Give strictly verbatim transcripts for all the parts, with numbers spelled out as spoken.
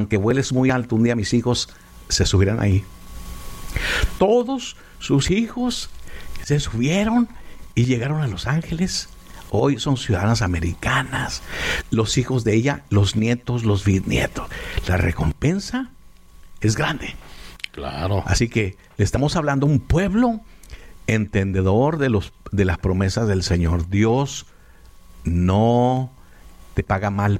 aunque vueles muy alto, un día mis hijos se subirán ahí. Todos sus hijos se subieron y llegaron a Los Ángeles. Hoy son ciudadanas americanas. Los hijos de ella, los nietos, los bisnietos. La recompensa es grande. Claro. Así que le estamos hablando a un pueblo entendedor de los de las promesas del Señor. Dios no te paga mal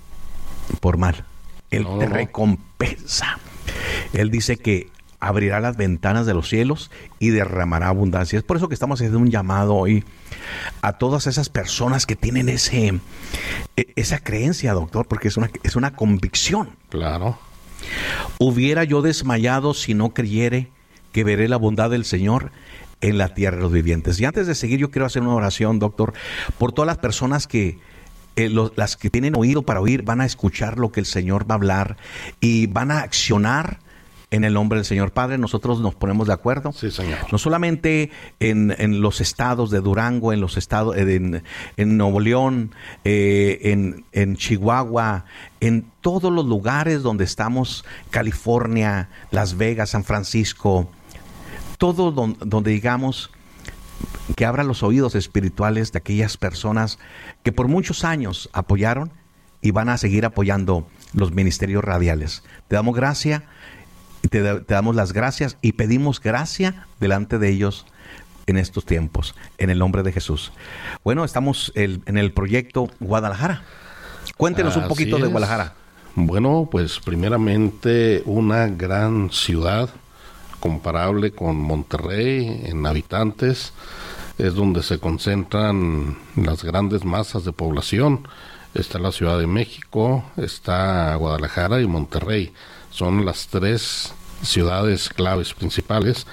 por mal. Él no, te no. recompensa. Él dice que abrirá las ventanas de los cielos y derramará abundancia. Es por eso que estamos haciendo un llamado hoy a todas esas personas que tienen ese esa creencia, doctor, porque es una es una convicción. Claro. Hubiera yo desmayado si no creyere que veré la bondad del Señor en la tierra de los vivientes. Y antes de seguir, yo quiero hacer una oración, doctor, por todas las personas que eh, lo, las que tienen oído para oír, van a escuchar lo que el Señor va a hablar y van a accionar en el nombre del Señor. Padre, nosotros nos ponemos de acuerdo. Sí, Señor. No solamente en, en los estados de Durango, en los estados, en, en Nuevo León, eh, en, en Chihuahua, en todos los lugares donde estamos, California, Las Vegas, San Francisco, todo donde, donde digamos que abra los oídos espirituales de aquellas personas que por muchos años apoyaron y van a seguir apoyando los ministerios radiales. Te damos gracias. Te, te damos las gracias y pedimos gracia delante de ellos en estos tiempos, en el nombre de Jesús. Bueno, estamos el, en el proyecto Guadalajara. Cuéntenos Así un poquito es. de Guadalajara. Bueno, pues primeramente una gran ciudad comparable con Monterrey en habitantes. Es donde se concentran las grandes masas de población. Está la Ciudad de México, está Guadalajara y Monterrey. Son las tres ciudades claves principales.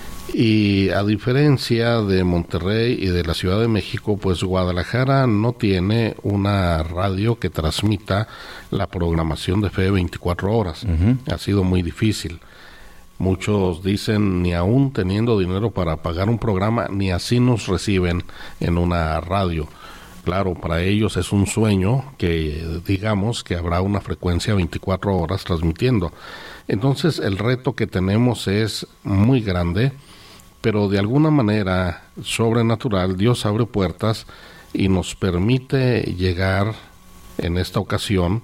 Y a diferencia de Monterrey y de la Ciudad de México, pues Guadalajara no tiene una radio que transmita la programación de fe veinticuatro horas. Uh-huh. Ha sido muy difícil. Muchos dicen, ni aún teniendo dinero para pagar un programa, ni así nos reciben en una radio. Claro, para ellos es un sueño que digamos que habrá una frecuencia veinticuatro horas transmitiendo. Entonces el reto que tenemos es muy grande, pero de alguna manera sobrenatural Dios abre puertas y nos permite llegar en esta ocasión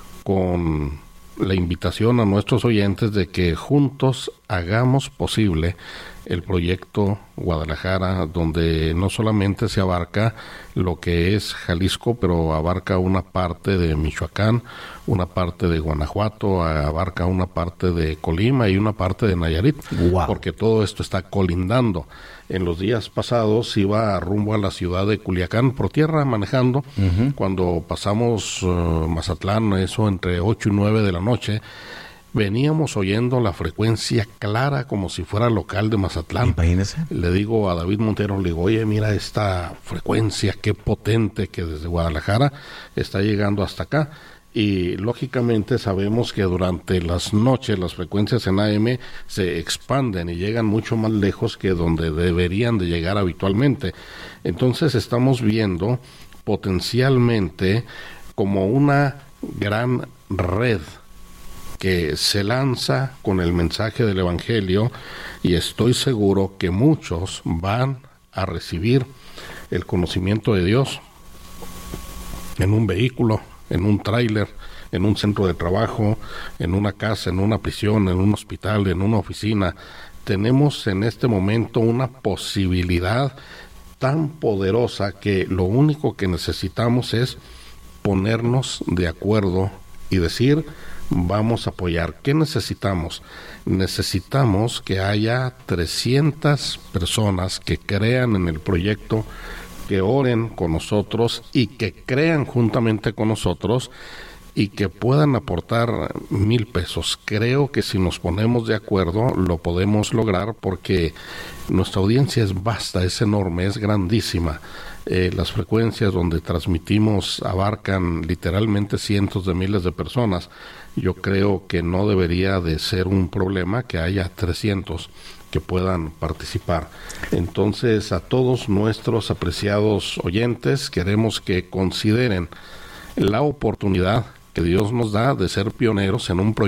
con la invitación a nuestros oyentes de que juntos hagamos posible el proyecto Guadalajara, donde no solamente se abarca lo que es Jalisco, pero abarca una parte de Michoacán, una parte de Guanajuato, abarca una parte de Colima y una parte de Nayarit, wow. Porque todo esto está colindando. En los días pasados iba rumbo a la ciudad de Culiacán por tierra manejando, uh-huh. Cuando pasamos uh, Mazatlán, eso entre ocho y nueve de la noche, veníamos oyendo la frecuencia clara como si fuera local de Mazatlán. Imagínese. Le digo a David Montero, le digo, oye, mira esta frecuencia, qué potente que desde Guadalajara está llegando hasta acá. Y lógicamente sabemos que durante las noches las frecuencias en A M se expanden y llegan mucho más lejos que donde deberían de llegar habitualmente. Entonces estamos viendo potencialmente como una gran red que se lanza con el mensaje del Evangelio, y estoy seguro que muchos van a recibir el conocimiento de Dios en un vehículo, en un tráiler, en un centro de trabajo, en una casa, en una prisión, en un hospital, en una oficina. Tenemos en este momento una posibilidad tan poderosa que lo único que necesitamos es ponernos de acuerdo y decir, vamos a apoyar. ¿Qué necesitamos? Necesitamos que haya trescientas personas que crean en el proyecto, que oren con nosotros y que crean juntamente con nosotros y que puedan aportar mil pesos. Creo que si nos ponemos de acuerdo lo podemos lograr, porque nuestra audiencia es vasta, es enorme, es grandísima. Eh, las frecuencias donde transmitimos abarcan literalmente cientos de miles de personas. Yo creo que no debería de ser un problema que haya trescientos que puedan participar. Entonces, a todos nuestros apreciados oyentes, queremos que consideren la oportunidad que Dios nos da de ser pioneros en un proyecto